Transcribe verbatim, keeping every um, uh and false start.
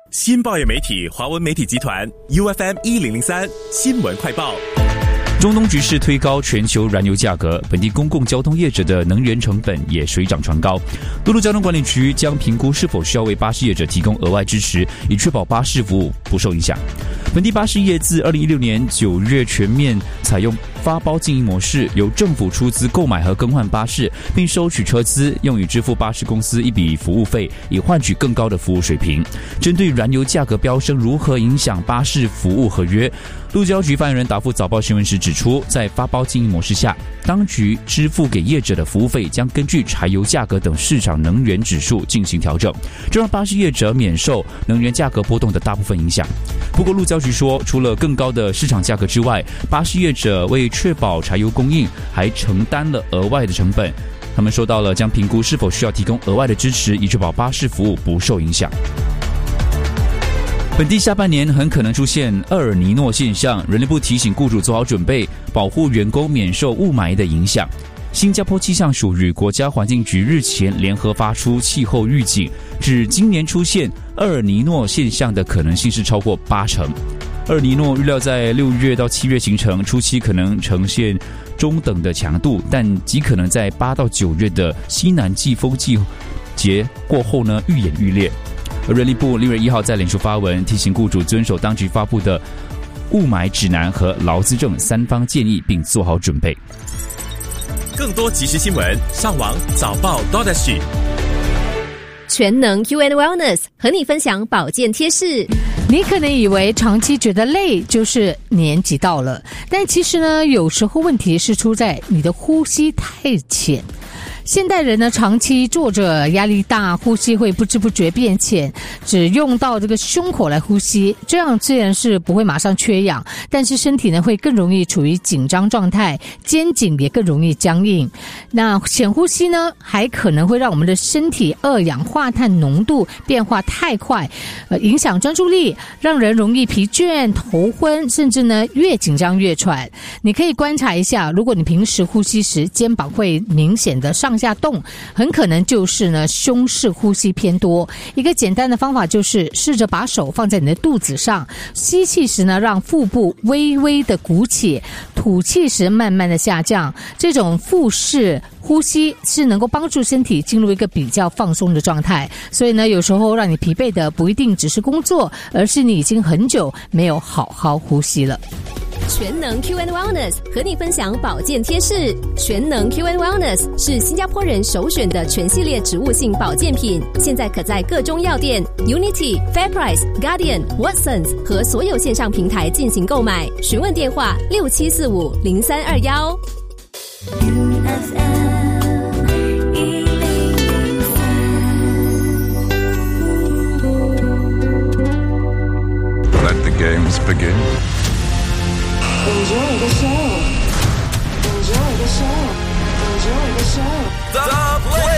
新报业媒体华文媒体集团 U F M 一零零三新闻快报。 中东局势推高全球燃油价格，本地公共交通业者的能源成本也水涨船高。陆路交通管理局将评估是否需要为巴士业者提供额外支持，以确保巴士服务不受影响。本地巴士业自二零一六年九月全面采用发包经营模式，由政府出资购买和更换巴士，并收取车资，用于支付巴士公司一笔服务费，以换取更高的服务水平。针对燃油价格飙升如何影响巴士服务合约，路交局发言人答复早报新闻时指出，在发包经营模式下，当局支付给业者的服务费将根据柴油价格等市场能源指数进行调整，这让巴士业者免受能源价格波动的大部分影响。不过路交局说，除了更高的市场价格之外，巴士业者为确保柴油供应还承担了额外的成本。他们说到了将评估是否需要提供额外的支持，以确保巴士服务不受影响。本地下半年很可能出现厄尔尼诺现象，人力部提醒雇主做好准备，保护员工免受雾霾的影响。新加坡气象署与国家环境局日前联合发出气候预警，指今年出现厄尔尼诺现象的可能性是超过八成。厄尔尼诺预料在六月到七月形成，初期可能呈现中等的强度，但极可能在八到九月的西南季风季节过后呢愈演愈烈。而人力部六月一号在脸书发文提醒雇主遵守当局发布的雾霾指南和劳资政三方建议，并做好准备。 更多即时新闻，上网早报 .sg。 全能 Q and Wellness 和你分享保健贴士。 你可能以为长期觉得累就是年纪到了，但其实呢，有时候问题是出在你的呼吸太浅。现代人呢，长期坐着，压力大，呼吸会不知不觉变浅，只用到这个胸口来呼吸，这样虽然是不会马上缺氧，但是身体呢会更容易处于紧张状态，肩颈也更容易僵硬。那浅呼吸呢，还可能会让我们的身体二氧化碳浓度变化太快，呃，影响专注力，让人容易疲倦、头昏，甚至呢越紧张越喘。你可以观察一下，如果你平时呼吸时肩膀会明显的上下动，很可能就是呢胸式呼吸偏多。一个简单的方法就是试着把手放在你的肚子上，吸气时呢让腹部微微的鼓起，吐气时慢慢的下降。这种腹式呼吸是能够帮助身体进入一个比较放松的状态，所以呢有时候让你疲惫的不一定只是工作，而是你已经很久没有好好呼吸了。 全能 Q and Wellness 和你分享保健贴士。全能 Q and Wellness 是新加坡人首选的全系列植物性保健品，现在可在各中药店 Unity、Fairprice、Guardian、Watsons 和所有线上平台进行购买。询问电话六七四五零三二一。 Let the games begin.Enjoy the show. Enjoy the show. Enjoy the show. The Play